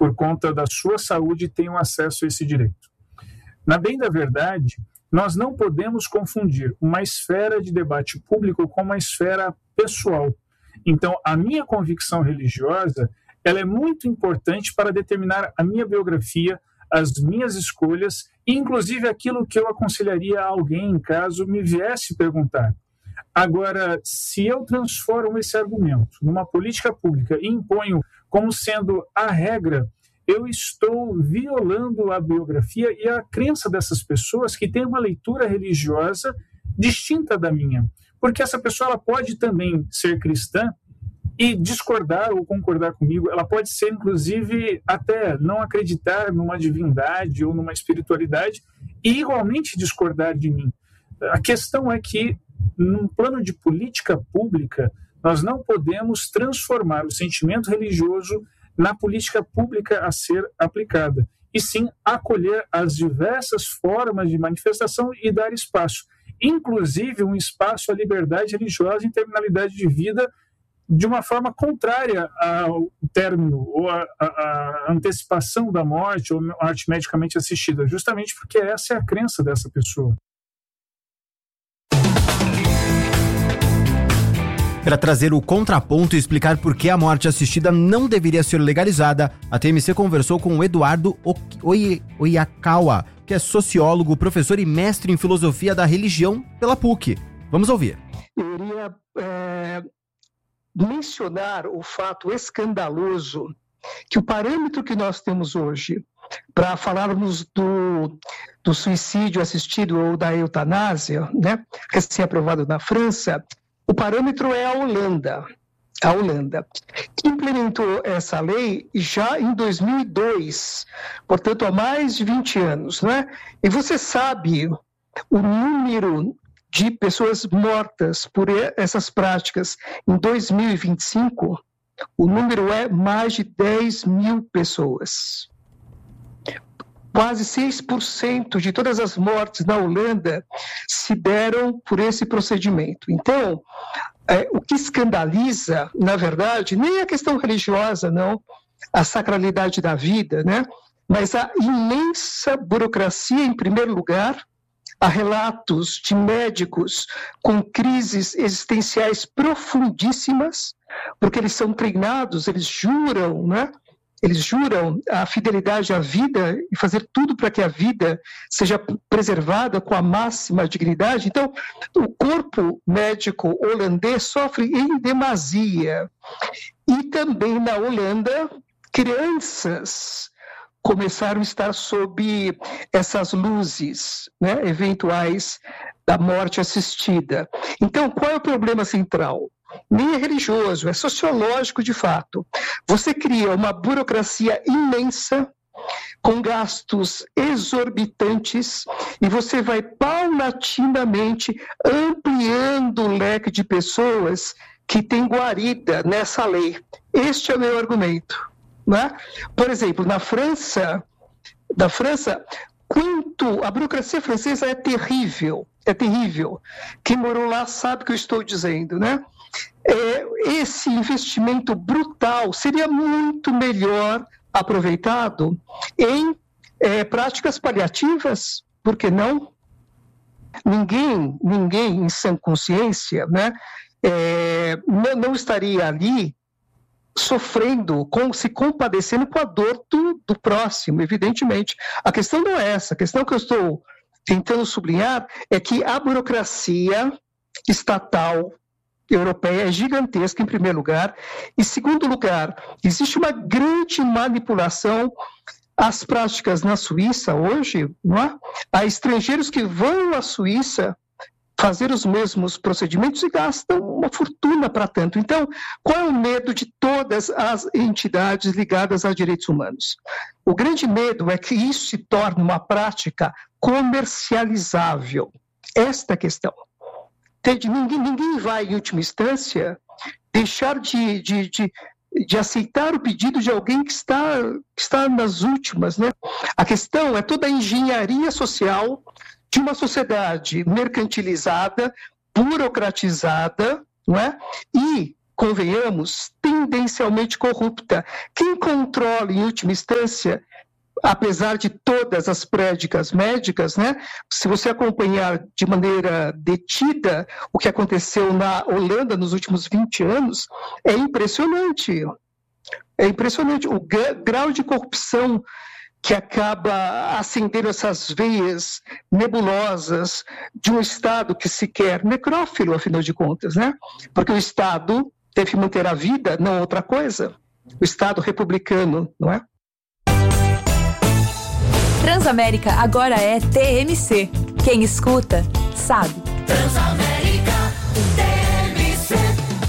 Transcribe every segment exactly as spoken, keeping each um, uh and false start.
por conta da sua saúde, tenham acesso a esse direito. Na bem da verdade, nós não podemos confundir uma esfera de debate público com uma esfera pessoal. Então, a minha convicção religiosa, ela é muito importante para determinar a minha biografia, as minhas escolhas, inclusive aquilo que eu aconselharia a alguém, caso me viesse perguntar. Agora, se eu transformo esse argumento numa política pública e imponho como sendo a regra, eu estou violando a biografia e a crença dessas pessoas que têm uma leitura religiosa distinta da minha. Porque essa pessoa ela pode também ser cristã e discordar ou concordar comigo. Ela pode ser, inclusive, até não acreditar numa divindade ou numa espiritualidade e igualmente discordar de mim. A questão é que, num plano de política pública, nós não podemos transformar o sentimento religioso na política pública a ser aplicada, e sim acolher as diversas formas de manifestação e dar espaço, inclusive um espaço à liberdade religiosa e terminalidade de vida de uma forma contrária ao término ou à antecipação da morte ou morte medicamente assistida, justamente porque essa é a crença dessa pessoa. Para trazer o contraponto e explicar por que a morte assistida não deveria ser legalizada, a T M C conversou com o Eduardo Oyakawa, que é sociólogo, professor e mestre em filosofia da religião pela P U C. Vamos ouvir. Eu iria é, mencionar o fato escandaloso que o parâmetro que nós temos hoje para falarmos do, do suicídio assistido ou da eutanásia, né, recém-aprovado na França, o parâmetro é a Holanda, a Holanda, que implementou essa lei já em dois mil e dois, portanto há mais de vinte anos, né? E você sabe o número de pessoas mortas por essas práticas em dois mil e vinte e cinco? O número é mais de dez mil pessoas. Quase seis por cento de todas as mortes na Holanda se deram por esse procedimento. Então, é, o que escandaliza, na verdade, nem a questão religiosa, não, a sacralidade da vida, né? Mas a imensa burocracia, em primeiro lugar. Há relatos de médicos com crises existenciais profundíssimas, porque eles são treinados, eles juram, né? Eles juram a fidelidade à vida e fazer tudo para que a vida seja preservada com a máxima dignidade. Então, o corpo médico holandês sofre em demasia. E também na Holanda, crianças começaram a estar sob essas luzes, né, eventuais da morte assistida. Então, qual é o problema central? Nem é religioso, é sociológico de fato. Você cria uma burocracia imensa, com gastos exorbitantes, e você vai paulatinamente ampliando o leque de pessoas que têm guarida nessa lei. Este é o meu argumento. Né? Por exemplo, na França, na França, quanto a burocracia francesa é terrível, é terrível. Quem morou lá sabe o que eu estou dizendo, né? É, esse investimento brutal seria muito melhor aproveitado em é, práticas paliativas, por que não? Ninguém, ninguém em sã consciência, né, é, não, não estaria ali sofrendo, com, se compadecendo com a dor do, do próximo, evidentemente. A questão não é essa, a questão que eu estou tentando sublinhar é que a burocracia estatal europeia é gigantesca, em primeiro lugar, e, segundo lugar, existe uma grande manipulação às práticas na Suíça hoje, não é? Há estrangeiros que vão à Suíça fazer os mesmos procedimentos e gastam uma fortuna para tanto. Então, qual é o medo de todas as entidades ligadas a direitos humanos? O grande medo é que isso se torne uma prática comercializável. Esta é a questão. Entende? Ninguém, ninguém vai, em última instância, deixar de, de, de, de aceitar o pedido de alguém que está, que está nas últimas, né? A questão é toda a engenharia social de uma sociedade mercantilizada, burocratizada, não é? E convenhamos, tendencialmente corrupta. Quem controla, em última instância, apesar de todas as prédicas médicas, né, se você acompanhar de maneira detida o que aconteceu na Holanda nos últimos vinte anos, é impressionante. É impressionante o grau de corrupção que acaba acendendo essas veias nebulosas de um Estado que se quer necrófilo, afinal de contas, né? Porque o Estado deve manter a vida, não outra coisa. O Estado republicano, não é? Transamérica agora é T M C. Quem escuta, sabe. Transamérica T M C.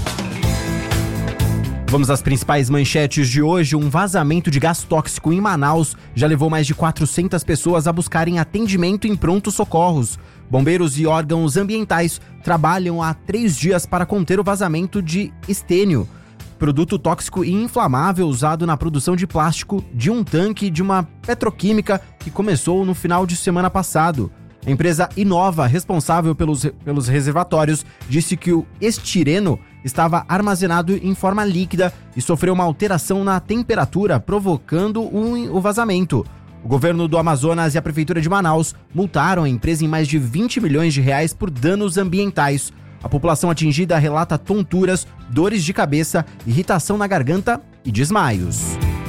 Vamos às principais manchetes de hoje. Um vazamento de gás tóxico em Manaus já levou mais de quatrocentas pessoas a buscarem atendimento em prontos socorros. Bombeiros e órgãos ambientais trabalham há três dias para conter o vazamento de estênio, produto tóxico e inflamável usado na produção de plástico de um tanque de uma petroquímica que começou no final de semana passado. A empresa Inova, responsável pelos, pelos reservatórios, disse que o estireno estava armazenado em forma líquida e sofreu uma alteração na temperatura, provocando um, o vazamento. O governo do Amazonas e a prefeitura de Manaus multaram a empresa em mais de vinte milhões de reais por danos ambientais. A população atingida relata tonturas, dores de cabeça, irritação na garganta e desmaios.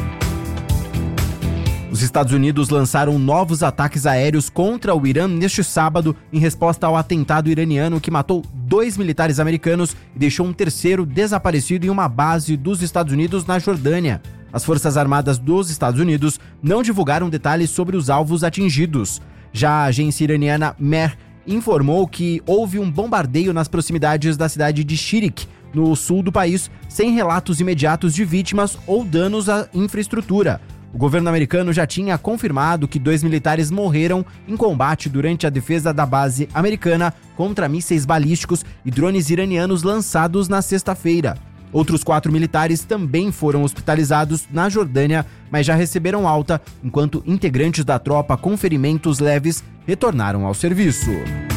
Os Estados Unidos lançaram novos ataques aéreos contra o Irã neste sábado, em resposta ao atentado iraniano que matou dois militares americanos e deixou um terceiro desaparecido em uma base dos Estados Unidos na Jordânia. As Forças Armadas dos Estados Unidos não divulgaram detalhes sobre os alvos atingidos. Já a agência iraniana Mehr informou que houve um bombardeio nas proximidades da cidade de Shirik, no sul do país, sem relatos imediatos de vítimas ou danos à infraestrutura. O governo americano já tinha confirmado que dois militares morreram em combate durante a defesa da base americana contra mísseis balísticos e drones iranianos lançados na sexta-feira. Outros quatro militares também foram hospitalizados na Jordânia, mas já receberam alta, enquanto integrantes da tropa com ferimentos leves retornaram ao serviço.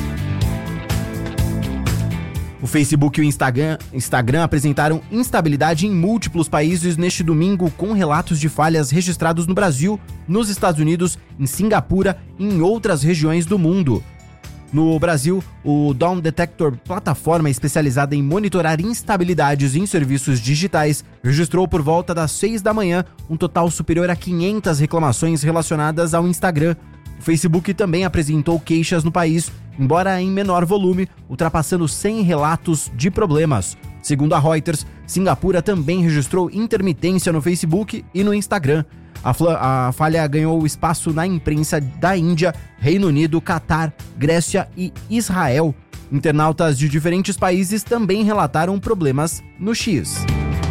O Facebook e o Instagram, Instagram apresentaram instabilidade em múltiplos países neste domingo, com relatos de falhas registrados no Brasil, nos Estados Unidos, em Singapura e em outras regiões do mundo. No Brasil, o Dawn Detector, plataforma especializada em monitorar instabilidades em serviços digitais, registrou por volta das seis da manhã um total superior a quinhentas reclamações relacionadas ao Instagram. O Facebook também apresentou queixas no país, embora em menor volume, ultrapassando cem relatos de problemas. Segundo a Reuters, Singapura também registrou intermitência no Facebook e no Instagram. A, fla- a falha ganhou espaço na imprensa da Índia, Reino Unido, Catar, Grécia e Israel. Internautas de diferentes países também relataram problemas no X.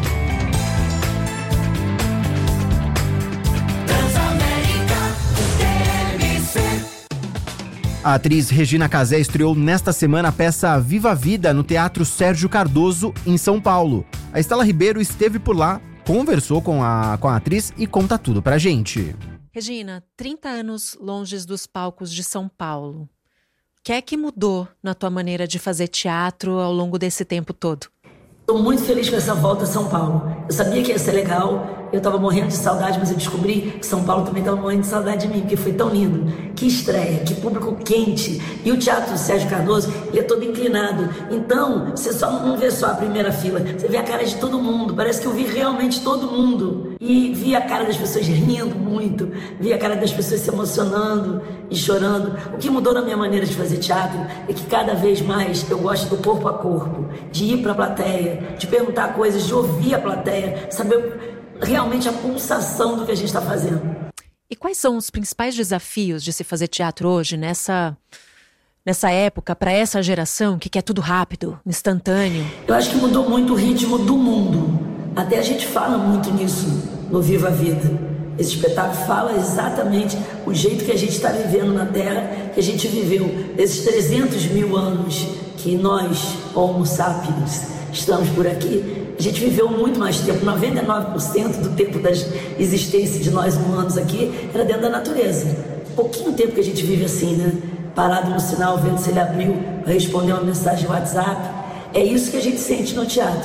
A atriz Regina Casé estreou nesta semana a peça Viva a Vida no Teatro Sérgio Cardoso, em São Paulo. A Estela Ribeiro esteve por lá, conversou com a, com a atriz e conta tudo pra gente. Regina, trinta anos longe dos palcos de São Paulo. O que é que mudou na tua maneira de fazer teatro ao longo desse tempo todo? Estou muito feliz com essa volta a São Paulo. Eu sabia que ia ser legal, eu estava morrendo de saudade, mas eu descobri que São Paulo também estava morrendo de saudade de mim, porque foi tão lindo. Que estreia, que público quente. E o Teatro Sérgio Cardoso, ele é todo inclinado. Então, você só não vê só a primeira fila, você vê a cara de todo mundo. Parece que eu vi realmente todo mundo. E vi a cara das pessoas rindo muito, vi a cara das pessoas se emocionando e chorando. O que mudou na minha maneira de fazer teatro é que cada vez mais eu gosto do corpo a corpo, de ir para a plateia, de perguntar coisas, de ouvir a plateia, saber realmente a pulsação do que a gente está fazendo. E quais são os principais desafios de se fazer teatro hoje, nessa, nessa época, para essa geração que quer tudo rápido, instantâneo? Eu acho que mudou muito o ritmo do mundo. Até a gente fala muito nisso no Viva a Vida. Esse espetáculo fala exatamente o jeito que a gente está vivendo na Terra, que a gente viveu esses trezentos mil anos que nós, Homo sapiens, estamos por aqui. A gente viveu muito mais tempo, noventa e nove por cento do tempo da existência de nós humanos aqui era dentro da natureza. Pouquinho tempo que a gente vive assim, né? Parado no sinal, vendo se ele abriu para responder uma mensagem de WhatsApp. É isso que a gente sente no teatro.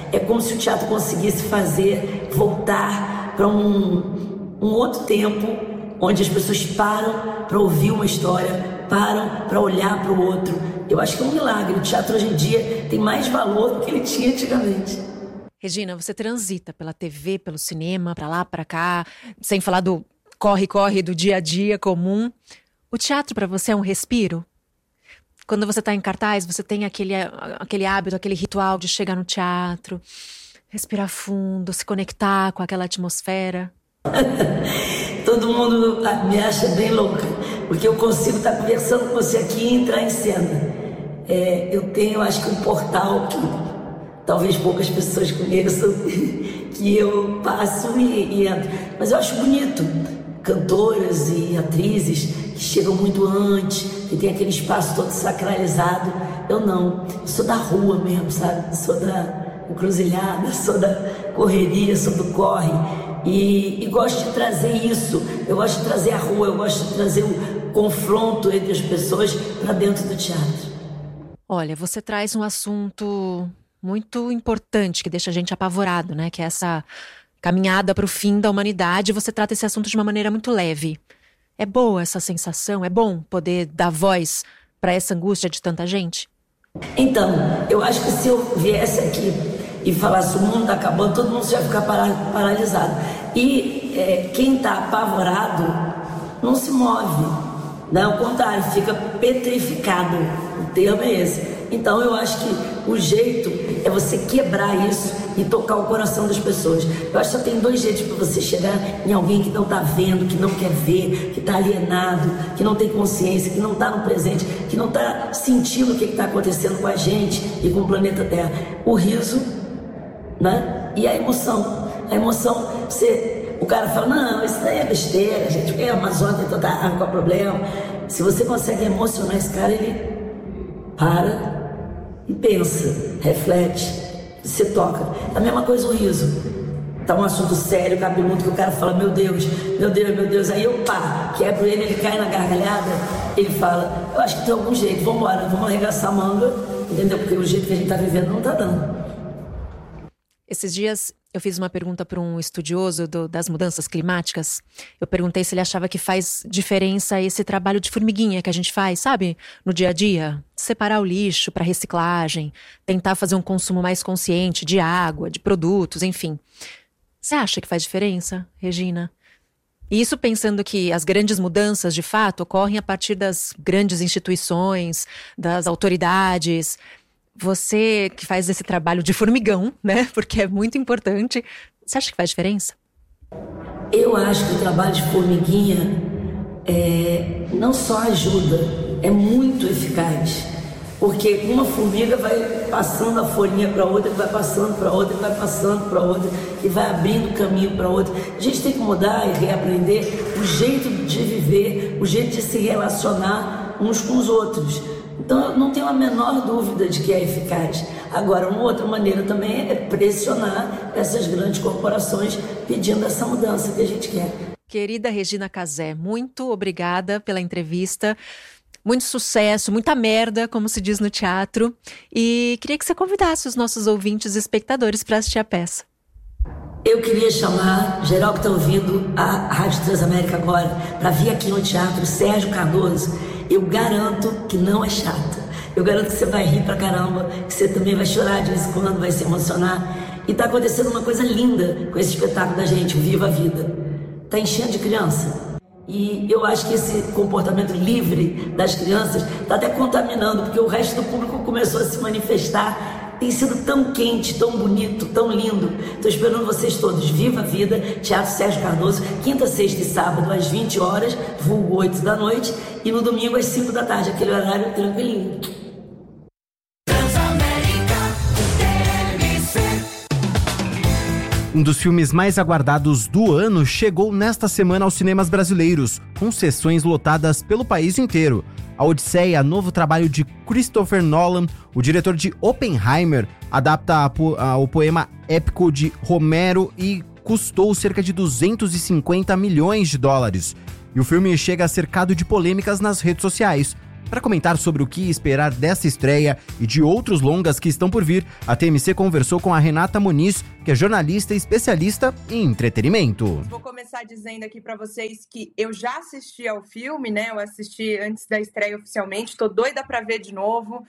É como se o teatro conseguisse fazer voltar para um, um outro tempo, onde as pessoas param para ouvir uma história, param para olhar para o outro. Eu acho que é um milagre. O teatro hoje em dia tem mais valor do que ele tinha antigamente. Regina, você transita pela T V, pelo cinema, para lá, para cá, sem falar do corre-corre do dia a dia comum. O teatro para você é um respiro? Quando você está em cartaz, você tem aquele, aquele hábito, aquele ritual de chegar no teatro, respirar fundo, se conectar com aquela atmosfera? Todo mundo me acha bem louca, porque eu consigo estar conversando com você aqui e entrar em cena. É, eu tenho, acho que um portal que talvez poucas pessoas conheçam, que eu passo e, e entro. Mas eu acho bonito. Cantoras e atrizes que chegam muito antes, que tem aquele espaço todo sacralizado. Eu não. Eu sou da rua mesmo, sabe? Sou da encruzilhada, sou da correria, sou do corre. E, e gosto de trazer isso. Eu gosto de trazer a rua, eu gosto de trazer o confronto entre as pessoas para dentro do teatro. Olha, você traz um assunto muito importante que deixa a gente apavorado, né? Que é essa caminhada para o fim da humanidade. Você trata esse assunto de uma maneira muito leve. É boa essa sensação? É bom poder dar voz para essa angústia de tanta gente? Então, eu acho que se eu viesse aqui e falasse o mundo está acabando, todo mundo já ia ficar para, paralisado. E é, quem está apavorado não se move, né? Ao contrário, fica petrificado. O termo é esse. Então eu acho que o jeito é você quebrar isso e tocar o coração das pessoas. Eu acho que só tem dois jeitos para você chegar em alguém que não está vendo, que não quer ver, que está alienado, que não tem consciência, que não está no presente, que não está sentindo o que está acontecendo com a gente e com o planeta Terra. O riso, né? E a emoção. A emoção, você, o cara fala, não, isso daí é besteira, a gente quer a Amazônia, tem tanta água, qual é o problema? Se você consegue emocionar esse cara, ele para e pensa, reflete, se toca. A mesma coisa o riso. Tá um assunto sério, cabeludo, que o cara fala, meu Deus, meu Deus, meu Deus. Aí eu pá, quebro ele, ele cai na gargalhada, ele fala, eu acho que tem algum jeito, vamos embora, vamos arregaçar a manga, entendeu? Porque o jeito que a gente tá vivendo não tá dando. Esses dias eu fiz uma pergunta para um estudioso do, das mudanças climáticas. Eu perguntei se ele achava que faz diferença esse trabalho de formiguinha que a gente faz, sabe? No dia a dia. Separar o lixo para reciclagem, tentar fazer um consumo mais consciente de água, de produtos, enfim. Você acha que faz diferença, Regina? E isso pensando que as grandes mudanças, de fato, ocorrem a partir das grandes instituições, das autoridades. Você que faz esse trabalho de formigão, né? Porque é muito importante. Você acha que faz diferença? Eu acho que o trabalho de formiguinha é, não só ajuda, é muito eficaz. Porque uma formiga vai passando a folhinha para outra, vai passando para outra, vai passando para outra, e vai abrindo caminho para outra. A gente tem que mudar e reaprender o jeito de viver, o jeito de se relacionar uns com os outros. Então, eu não tenho a menor dúvida de que é eficaz. Agora, uma outra maneira também é pressionar essas grandes corporações pedindo essa mudança que a gente quer. Querida Regina Casé, muito obrigada pela entrevista. Muito sucesso, muita merda, como se diz no teatro. E queria que você convidasse os nossos ouvintes e espectadores para assistir a peça. Eu queria chamar geral que está ouvindo a Rádio Transamérica agora para vir aqui no teatro Sérgio Cardoso. Eu garanto que não é chata. Eu garanto que você vai rir pra caramba, que você também vai chorar de vez em quando, vai se emocionar. E tá acontecendo uma coisa linda com esse espetáculo da gente, o Viva a Vida. Tá enchendo de criança. E eu acho que esse comportamento livre das crianças tá até contaminando, porque o resto do público começou a se manifestar. Tem sido tão quente, tão bonito, tão lindo. Estou esperando vocês todos. Viva a Vida, Teatro Sérgio Cardoso, quinta, sexta e sábado às vinte horas, vulgo oito da noite, e no domingo às cinco da tarde, aquele horário tranquilinho. Um dos filmes mais aguardados do ano chegou nesta semana aos cinemas brasileiros, com sessões lotadas pelo país inteiro. A Odisseia, novo trabalho de Christopher Nolan, o diretor de Oppenheimer, adapta o poema épico de Homero e custou cerca de duzentos e cinquenta milhões de dólares. E o filme chega cercado de polêmicas nas redes sociais. Para comentar sobre o que esperar dessa estreia e de outros longas que estão por vir, a T M C conversou com a Renata Muniz, que é jornalista e especialista em entretenimento. Vou começar dizendo aqui para vocês que eu já assisti ao filme, né? Eu assisti antes da estreia oficialmente, tô doida para ver de novo.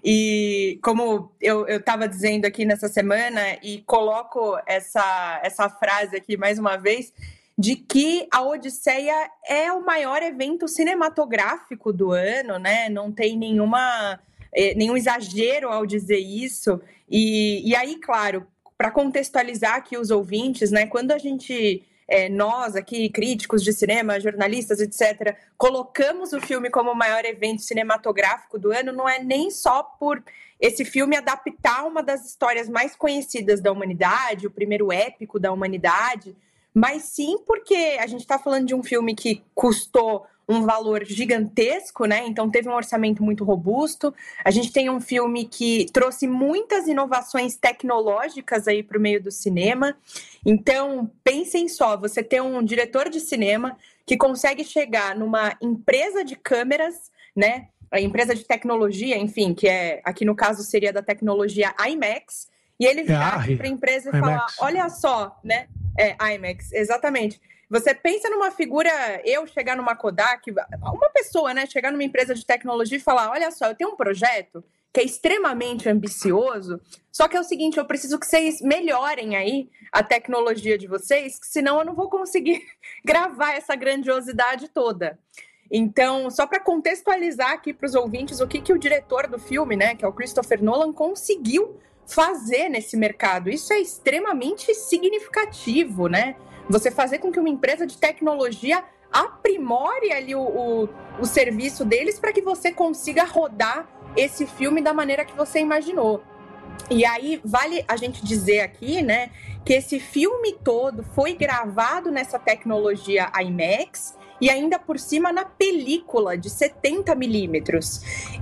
E como eu, eu tava dizendo aqui nessa semana, e coloco essa, essa frase aqui mais uma vez, de que a Odisseia é o maior evento cinematográfico do ano, né? Não tem nenhuma, eh, nenhum exagero ao dizer isso. E, e aí, claro, para contextualizar aqui os ouvintes, né? Quando a gente, eh, nós aqui, críticos de cinema, jornalistas, etcétera, colocamos o filme como o maior evento cinematográfico do ano, não é nem só por esse filme adaptar uma das histórias mais conhecidas da humanidade, o primeiro épico da humanidade, mas sim porque a gente está falando de um filme que custou um valor gigantesco, né? Então teve um orçamento muito robusto. A gente tem um filme que trouxe muitas inovações tecnológicas aí para o meio do cinema. Então, pensem só, você tem um diretor de cinema que consegue chegar numa empresa de câmeras, né? A empresa de tecnologia, enfim, que é, aqui no caso seria da tecnologia IMAX, e ele virar é para a empresa e falar, olha só, né? É, IMAX, exatamente. Você pensa numa figura, eu chegar numa Kodak, uma pessoa, né, chegar numa empresa de tecnologia e falar, olha só, eu tenho um projeto que é extremamente ambicioso, só que é o seguinte, eu preciso que vocês melhorem aí a tecnologia de vocês, senão eu não vou conseguir gravar essa grandiosidade toda. Então, só para contextualizar aqui para os ouvintes o que, que o diretor do filme, né, que é o Christopher Nolan, conseguiu fazer nesse mercado. Isso é extremamente significativo, né? Você fazer com que uma empresa de tecnologia aprimore ali o, o, o serviço deles para que você consiga rodar esse filme da maneira que você imaginou. E aí, vale a gente dizer aqui, né, que esse filme todo foi gravado nessa tecnologia IMAX e ainda por cima na película de setenta milímetros.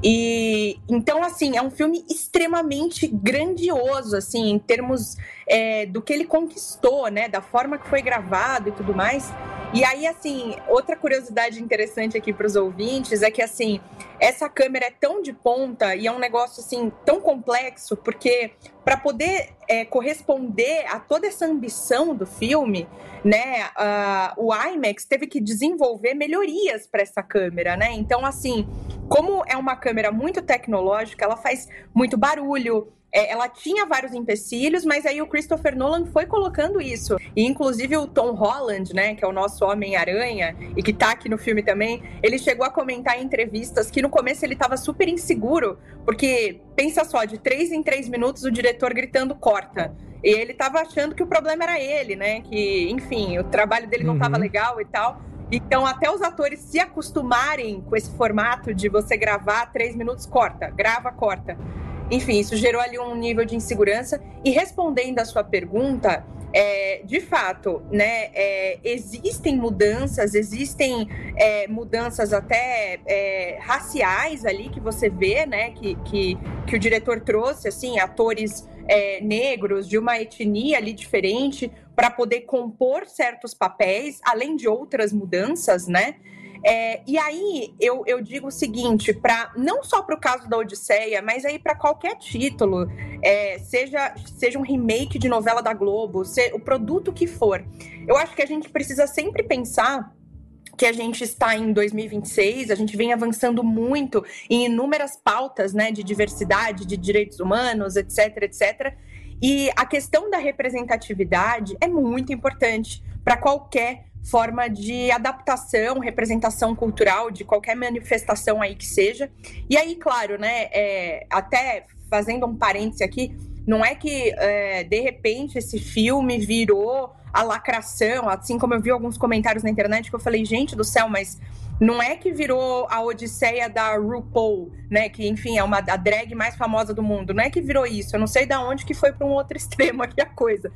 E então, assim, é um filme extremamente grandioso, assim, em termos é, do que ele conquistou, né, da forma que foi gravado e tudo mais. E aí, assim, outra curiosidade interessante aqui para os ouvintes é que, assim, essa câmera é tão de ponta e é um negócio, assim, tão complexo, porque para poder é, corresponder a toda essa ambição do filme, né, uh, o IMAX teve que desenvolver melhorias para essa câmera, né? Então, assim, como é uma câmera muito tecnológica, ela faz muito barulho, é, ela tinha vários empecilhos, mas aí o Christopher Nolan foi colocando isso. E, inclusive, o Tom Holland, né, que é o nosso Homem-Aranha e que tá aqui no filme também, ele chegou a comentar em entrevistas que no começo ele tava super inseguro, porque, pensa só, de três em três minutos o diretor gritando corta. E ele tava achando que o problema era ele, né, que, enfim, o trabalho dele não tava legal e tal. Então, até os atores se acostumarem com esse formato de você gravar três minutos, corta, grava, corta. Enfim, isso gerou ali um nível de insegurança. E respondendo a sua pergunta, é, de fato, né, é, existem mudanças, existem é, mudanças até é, raciais ali que você vê, né, que, que, que o diretor trouxe, assim, atores é, negros de uma etnia ali diferente para poder compor certos papéis, além de outras mudanças, né? É, e aí eu, eu digo o seguinte, pra, não só para o caso da Odisseia, mas aí para qualquer título, é, seja, seja um remake de novela da Globo, se, o produto que for, eu acho que a gente precisa sempre pensar que a gente está em dois mil e vinte e seis, a gente vem avançando muito em inúmeras pautas, né, de diversidade, de direitos humanos, etc, etcétera. E a questão da representatividade é muito importante para qualquer forma de adaptação, representação cultural, de qualquer manifestação aí que seja. E aí, claro, né, é, até fazendo um parêntese aqui, não é que, é, de repente, esse filme virou a lacração, assim como eu vi alguns comentários na internet que eu falei, gente do céu, mas não é que virou a Odisseia da RuPaul, né, que, enfim, é uma, a drag mais famosa do mundo, não é que virou isso, eu não sei de onde que foi para um outro extremo aqui a coisa.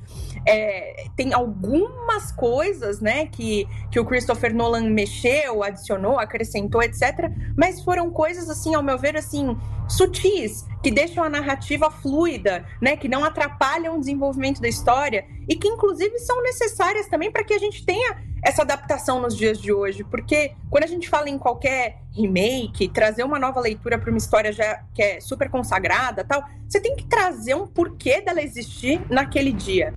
É, tem algumas coisas, né, que, que o Christopher Nolan mexeu, adicionou, acrescentou, etcétera, mas foram coisas, assim, ao meu ver, assim, sutis, que deixam a narrativa fluida, né, que não atrapalham o desenvolvimento da história e que, inclusive, são necessárias também para que a gente tenha essa adaptação nos dias de hoje? Porque quando a gente fala em qualquer remake, trazer uma nova leitura para uma história já que é super consagrada, tal, você tem que trazer um porquê dela existir naquele dia.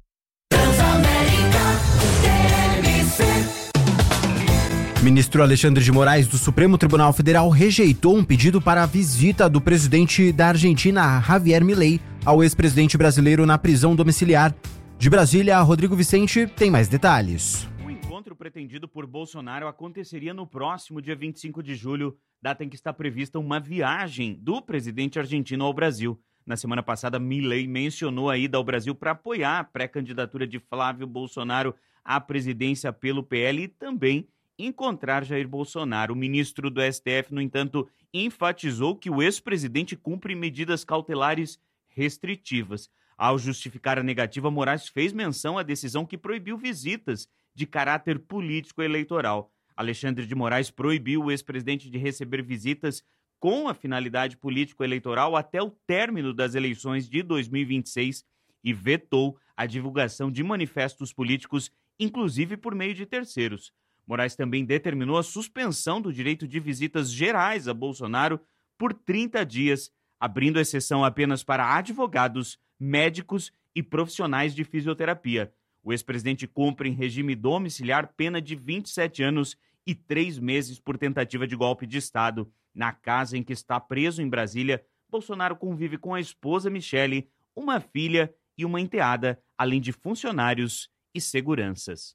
Ministro Alexandre de Moraes do Supremo Tribunal Federal rejeitou um pedido para a visita do presidente da Argentina, Javier Milei, ao ex-presidente brasileiro na prisão domiciliar. De Brasília, Rodrigo Vicente tem mais detalhes. O encontro pretendido por Bolsonaro aconteceria no próximo dia vinte e cinco de julho, data em que está prevista uma viagem do presidente argentino ao Brasil. Na semana passada, Milei mencionou a ida ao Brasil para apoiar a pré-candidatura de Flávio Bolsonaro à presidência pelo P L e também encontrar Jair Bolsonaro. O ministro do S T F, no entanto, enfatizou que o ex-presidente cumpre medidas cautelares restritivas. Ao justificar a negativa, Moraes fez menção à decisão que proibiu visitas de caráter político-eleitoral. Alexandre de Moraes proibiu o ex-presidente de receber visitas com a finalidade político-eleitoral até o término das eleições de dois mil e vinte e seis e vetou a divulgação de manifestos políticos, inclusive por meio de terceiros. Moraes também determinou a suspensão do direito de visitas gerais a Bolsonaro por trinta dias, abrindo exceção apenas para advogados, médicos e profissionais de fisioterapia. O ex-presidente cumpre em regime domiciliar pena de vinte e sete anos e três meses por tentativa de golpe de Estado. Na casa em que está preso em Brasília, Bolsonaro convive com a esposa Michele, uma filha e uma enteada, além de funcionários e seguranças.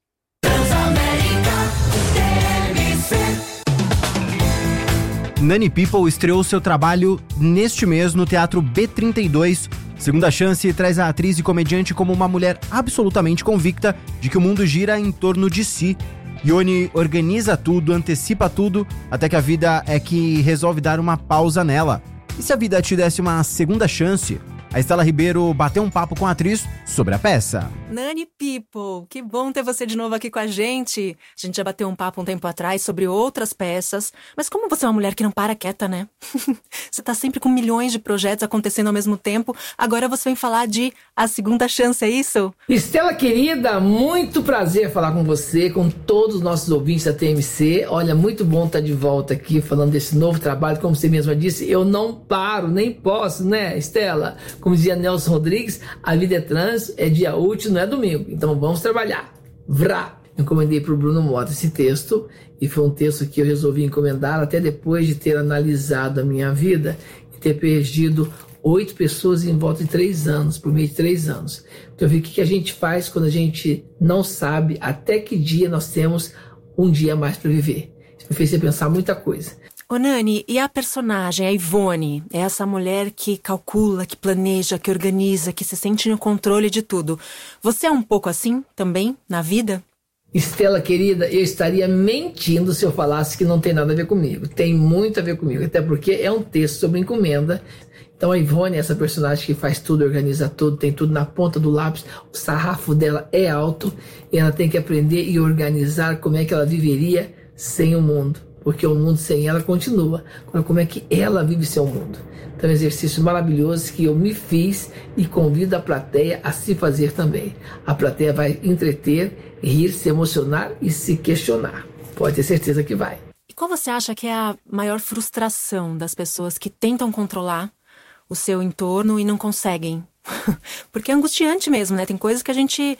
Nani People estreou seu trabalho neste mês no Teatro B trinta e dois. Segunda Chance traz a atriz e comediante como uma mulher absolutamente convicta de que o mundo gira em torno de si. Ione organiza tudo, antecipa tudo, até que a vida é que resolve dar uma pausa nela. E se a vida te desse uma segunda chance? A Estela Ribeiro bateu um papo com a atriz sobre a peça. Nani People, que bom ter você de novo aqui com a gente. A gente já bateu um papo um tempo atrás sobre outras peças, mas como você é uma mulher que não para quieta, né? Você tá sempre com milhões de projetos acontecendo ao mesmo tempo, agora você vem falar de A Segunda Chance, é isso? Estela querida, muito prazer falar com você, com todos os nossos ouvintes da T M C. Olha, muito bom estar de volta aqui falando desse novo trabalho. Como você mesma disse, eu não paro, nem posso, né, Estela? Como dizia Nelson Rodrigues, a vida é trânsito, é dia útil, não é domingo. Então vamos trabalhar. Vrá! Encomendei para o Bruno Mota esse texto, e foi um texto que eu resolvi encomendar até depois de ter analisado a minha vida e ter perdido oito pessoas em volta de três anos, por meio de três anos. Então eu vi o que a gente faz quando a gente não sabe até que dia nós temos um dia a mais para viver. Isso me fez pensar muita coisa. Ô Nani, e a personagem, a Ivone, é essa mulher que calcula, que planeja, que organiza, que se sente no controle de tudo. Você é um pouco assim também, na vida? Estela querida, eu estaria mentindo se eu falasse que não tem nada a ver comigo. Tem muito a ver comigo, até porque é um texto sobre encomenda. Então a Ivone é essa personagem que faz tudo, organiza tudo, tem tudo na ponta do lápis. O sarrafo dela é alto e ela tem que aprender e organizar como é que ela viveria sem o mundo. Porque o mundo sem ela continua. Agora, como é que ela vive seu mundo? Então, é um exercício maravilhoso que eu me fiz e convido a plateia a se fazer também. A plateia vai entreter, rir, se emocionar e se questionar. Pode ter certeza que vai. E qual você acha que é a maior frustração das pessoas que tentam controlar o seu entorno e não conseguem? Porque é angustiante mesmo, né? Tem coisas que a gente...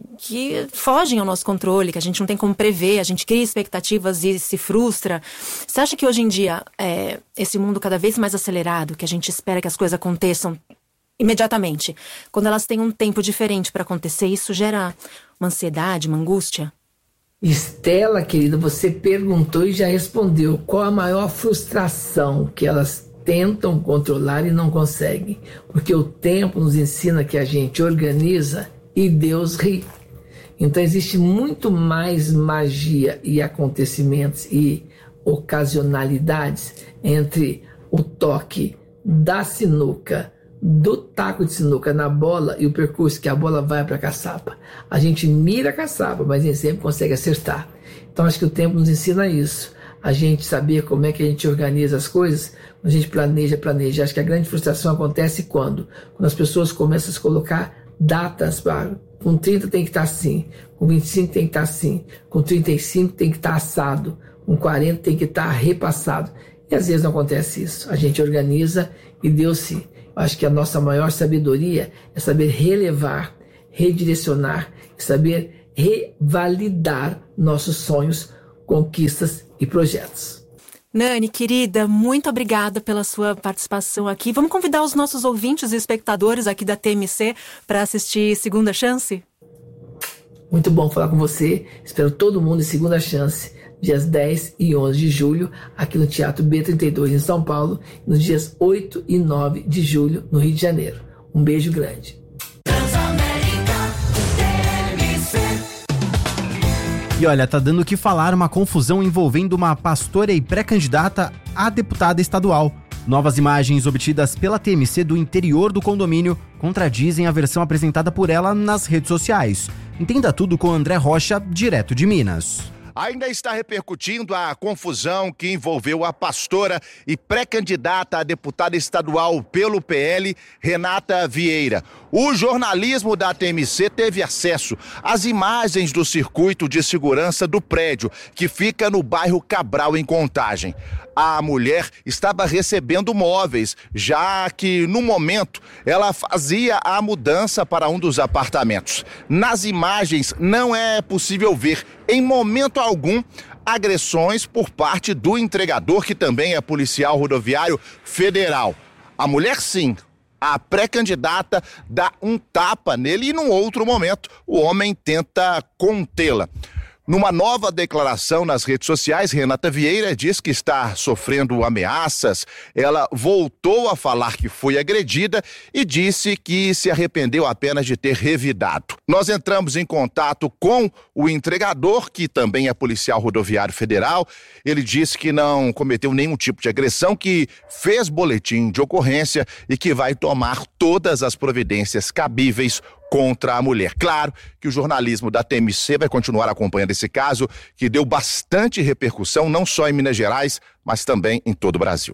que fogem ao nosso controle, que a gente não tem como prever, a gente cria expectativas e se frustra. Você acha que hoje em dia, é, esse mundo cada vez mais acelerado, que a gente espera que as coisas aconteçam imediatamente, quando elas têm um tempo diferente para acontecer, isso gera uma ansiedade, uma angústia? Estela, querida, você perguntou e já respondeu. Qual a maior frustração que elas tentam controlar e não conseguem? Porque o tempo nos ensina que a gente organiza e Deus ri. Então existe muito mais magia e acontecimentos e ocasionalidades entre o toque da sinuca, do taco de sinuca na bola e o percurso que a bola vai para a caçapa. A gente mira a caçapa, mas nem sempre consegue acertar. Então acho que o tempo nos ensina isso. A gente saber como é que a gente organiza as coisas, quando a gente planeja, planeja. Acho que a grande frustração acontece quando? Quando as pessoas começam a se colocar datas para Com trinta tem que estar assim, com vinte e cinco tem que estar assim, com trinta e cinco tem que estar assado, com quarenta tem que estar repassado. E às vezes não acontece isso. A gente organiza e Deus sim. Eu acho que a nossa maior sabedoria é saber relevar, redirecionar, saber revalidar nossos sonhos, conquistas e projetos. Nani, querida, muito obrigada pela sua participação aqui. Vamos convidar os nossos ouvintes e espectadores aqui da T M C para assistir Segunda Chance? Muito bom falar com você. Espero todo mundo em Segunda Chance, dias dez e onze de julho, aqui no Teatro B trinta e dois, em São Paulo, nos dias oito e nove de julho, no Rio de Janeiro. Um beijo grande. E olha, tá dando o que falar uma confusão envolvendo uma pastora e pré-candidata a deputada estadual. Novas imagens obtidas pela T M C do interior do condomínio contradizem a versão apresentada por ela nas redes sociais. Entenda tudo com André Rocha, direto de Minas. Ainda está repercutindo a confusão que envolveu a pastora e pré-candidata a deputada estadual pelo P L, Renata Vieira. O jornalismo da T M C teve acesso às imagens do circuito de segurança do prédio, que fica no bairro Cabral, em Contagem. A mulher estava recebendo móveis, já que, no momento, ela fazia a mudança para um dos apartamentos. Nas imagens, não é possível ver, em momento algum, agressões por parte do entregador, que também é policial rodoviário federal. A mulher, sim, a pré-candidata, dá um tapa nele e, num outro momento, o homem tenta contê-la. Numa nova declaração nas redes sociais, Renata Vieira diz que está sofrendo ameaças. Ela voltou a falar que foi agredida e disse que se arrependeu apenas de ter revidado. Nós entramos em contato com o entregador, que também é policial rodoviário federal. Ele disse que não cometeu nenhum tipo de agressão, que fez boletim de ocorrência e que vai tomar todas as providências cabíveis contra a mulher. Claro que o jornalismo da T M C vai continuar acompanhando esse caso, que deu bastante repercussão, não só em Minas Gerais, mas também em todo o Brasil.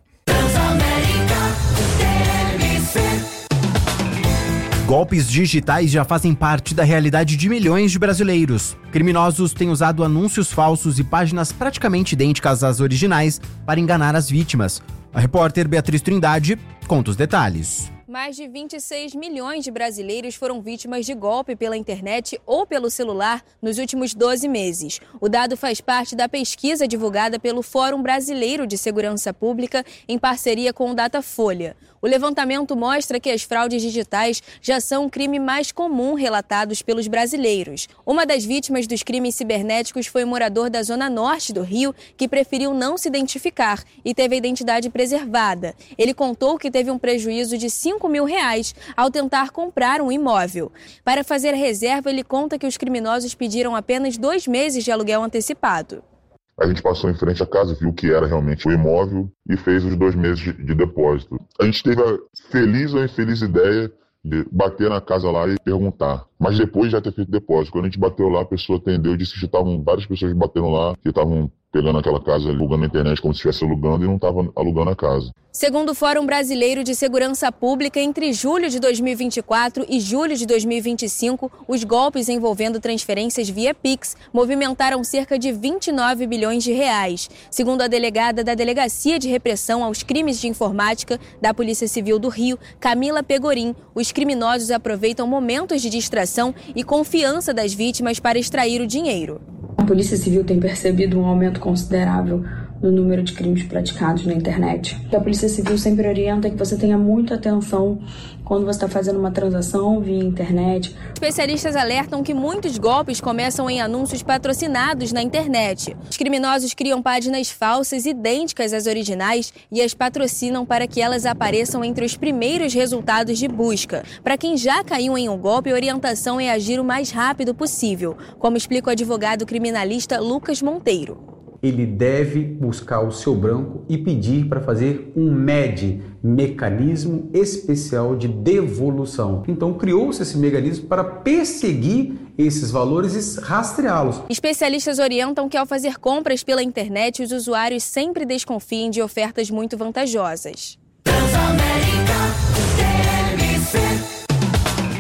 Golpes digitais já fazem parte da realidade de milhões de brasileiros. Criminosos têm usado anúncios falsos e páginas praticamente idênticas às originais para enganar as vítimas. A repórter Beatriz Trindade conta os detalhes. Mais de vinte e seis milhões de brasileiros foram vítimas de golpe pela internet ou pelo celular nos últimos doze meses. O dado faz parte da pesquisa divulgada pelo Fórum Brasileiro de Segurança Pública em parceria com o Datafolha. O levantamento mostra que as fraudes digitais já são o crime mais comum relatados pelos brasileiros. Uma das vítimas dos crimes cibernéticos foi um morador da zona norte do Rio, que preferiu não se identificar e teve a identidade preservada. Ele contou que teve um prejuízo de cinco mil reais ao tentar comprar um imóvel. Para fazer a reserva, ele conta que os criminosos pediram apenas dois meses de aluguel antecipado. A gente passou em frente à casa, viu que era realmente o imóvel e fez os dois meses de, de depósito. A gente teve a feliz ou infeliz ideia de bater na casa lá e perguntar. Mas depois de já ter feito depósito, quando a gente bateu lá, a pessoa atendeu e disse que já estavam várias pessoas batendo lá, que estavam pegando aquela casa, alugando na internet como se estivesse alugando e não estavam alugando a casa. Segundo o Fórum Brasileiro de Segurança Pública, entre julho de dois mil e vinte e quatro e julho de dois mil e vinte e cinco, os golpes envolvendo transferências via Pix movimentaram cerca de vinte e nove bilhões de reais. Segundo a delegada da Delegacia de Repressão aos Crimes de Informática da Polícia Civil do Rio, Camila Pegorim, os criminosos aproveitam momentos de distração e confiança das vítimas para extrair o dinheiro. A Polícia Civil tem percebido um aumento considerável no número de crimes praticados na internet. A Polícia Civil sempre orienta que você tenha muita atenção quando você está fazendo uma transação via internet. Especialistas alertam que muitos golpes começam em anúncios patrocinados na internet. Os criminosos criam páginas falsas idênticas às originais e as patrocinam para que elas apareçam entre os primeiros resultados de busca. Para quem já caiu em um golpe, a orientação é agir o mais rápido possível, como explica o advogado criminalista Lucas Monteiro. Ele deve buscar o seu banco e pedir para fazer um M E D, Mecanismo Especial de Devolução. Então criou-se esse mecanismo para perseguir esses valores e rastreá-los. Especialistas orientam que ao fazer compras pela internet, os usuários sempre desconfiem de ofertas muito vantajosas.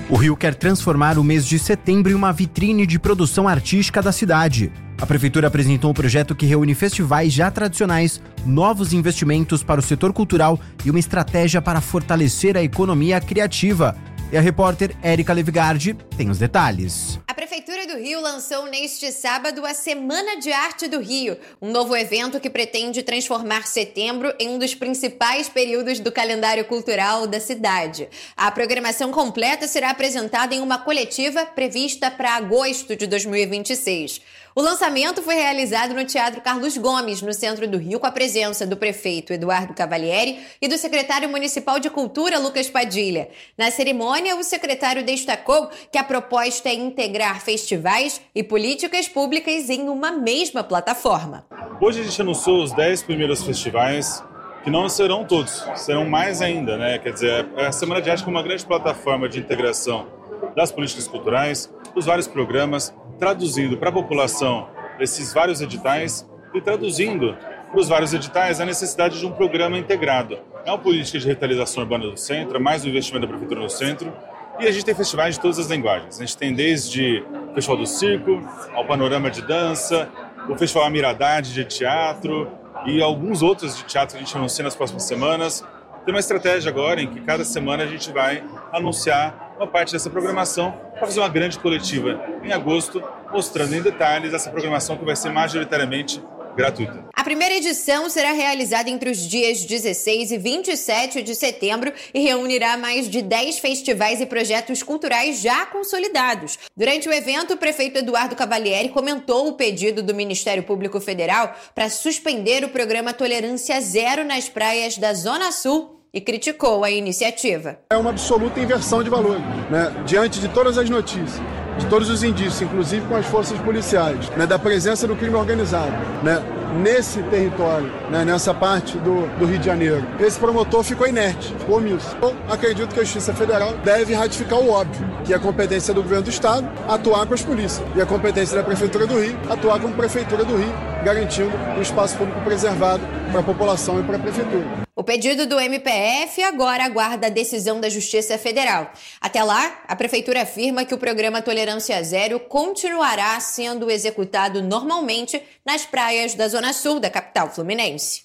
O Rio quer transformar o mês de setembro em uma vitrine de produção artística da cidade. A prefeitura apresentou um projeto que reúne festivais já tradicionais, novos investimentos para o setor cultural e uma estratégia para fortalecer a economia criativa. E a repórter Érica Levigardi tem os detalhes. A Prefeitura do Rio lançou neste sábado a Semana de Arte do Rio, um novo evento que pretende transformar setembro em um dos principais períodos do calendário cultural da cidade. A programação completa será apresentada em uma coletiva prevista para agosto de dois mil e vinte e seis. O lançamento foi realizado no Teatro Carlos Gomes, no centro do Rio, com a presença do prefeito Eduardo Cavalieri e do secretário municipal de Cultura, Lucas Padilha. Na cerimônia, o secretário destacou que a proposta é integrar festivais e políticas públicas em uma mesma plataforma. Hoje a gente anunciou os dez primeiros festivais, que não serão todos, serão mais ainda, né? Quer dizer, a Semana de Arte é uma grande plataforma de integração das políticas culturais, dos vários programas, traduzindo para a população esses vários editais e traduzindo para os vários editais a necessidade de um programa integrado. É uma política de revitalização urbana do centro, é mais um investimento da Prefeitura no centro, e a gente tem festivais de todas as linguagens. A gente tem desde o Festival do Circo, ao Panorama de Dança, o Festival Amiradade de Teatro e alguns outros de teatro que a gente anuncia nas próximas semanas. Tem uma estratégia agora em que cada semana a gente vai anunciar uma parte dessa programação para fazer uma grande coletiva em agosto, mostrando em detalhes essa programação que vai ser majoritariamente gratuita. A primeira edição será realizada entre os dias dezesseis e vinte e sete de setembro e reunirá mais de dez festivais e projetos culturais já consolidados. Durante o evento, o prefeito Eduardo Cavalieri comentou o pedido do Ministério Público Federal para suspender o programa Tolerância Zero nas praias da Zona Sul e criticou a iniciativa. É uma absoluta inversão de valores, né? Diante de todas as notícias, de todos os indícios, inclusive com as forças policiais, né? Da presença do crime organizado, né? Nesse território, né? Nessa parte do, do Rio de Janeiro. Esse promotor ficou inerte, ficou omisso. Eu acredito que a Justiça Federal deve ratificar o óbvio, que é a competência do governo do Estado atuar com as polícias e a competência da Prefeitura do Rio atuar como Prefeitura do Rio, garantindo um espaço público preservado para a população e para a Prefeitura. O pedido do M P F agora aguarda a decisão da Justiça Federal. Até lá, a Prefeitura afirma que o programa Tolerância Zero continuará sendo executado normalmente nas praias da Zona Sul da capital fluminense.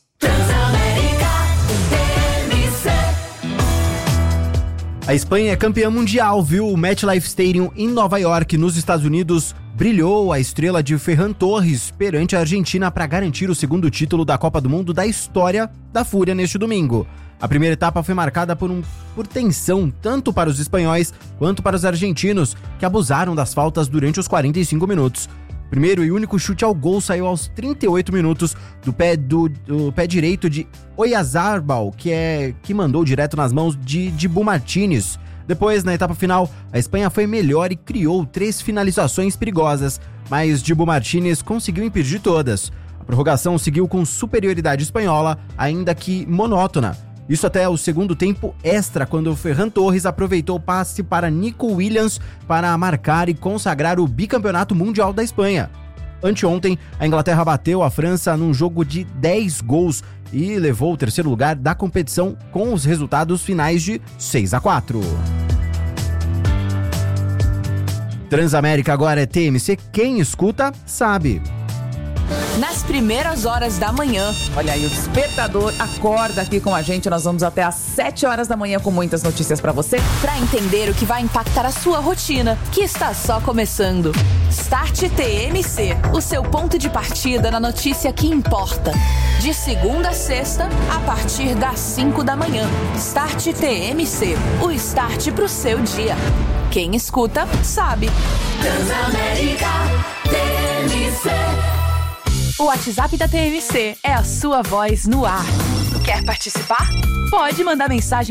A Espanha é campeã mundial, viu? O MetLife Stadium em Nova York, nos Estados Unidos, brilhou a estrela de Ferran Torres perante a Argentina para garantir o segundo título da Copa do Mundo da história da Fúria neste domingo. A primeira etapa foi marcada por, um, por tensão tanto para os espanhóis quanto para os argentinos, que abusaram das faltas durante os quarenta e cinco minutos. O primeiro e único chute ao gol saiu aos trinta e oito minutos do pé, do, do pé direito de Oyarzabal, que, é, que mandou direto nas mãos de Dibu Martínez. Depois, na etapa final, a Espanha foi melhor e criou três finalizações perigosas, mas Dibu Martínez conseguiu impedir todas. A prorrogação seguiu com superioridade espanhola, ainda que monótona. Isso até o segundo tempo extra, quando Ferran Torres aproveitou o passe para Nico Williams para marcar e consagrar o bicampeonato mundial da Espanha. Anteontem, a Inglaterra bateu a França num jogo de dez gols e levou o terceiro lugar da competição com os resultados finais de seis a quatro. Transamérica agora é T M C, quem escuta sabe. Nas primeiras horas da manhã, olha aí, o despertador acorda aqui com a gente. Nós vamos até às sete horas da manhã com muitas notícias pra você, pra entender o que vai impactar a sua rotina, que está só começando. Start T M C, o seu ponto de partida na notícia que importa. De segunda a sexta, a partir das cinco da manhã. Start T M C, o start pro seu dia. Quem escuta, sabe. Transamérica T M C. O WhatsApp da T M C é a sua voz no ar. Quer participar? Pode mandar mensagem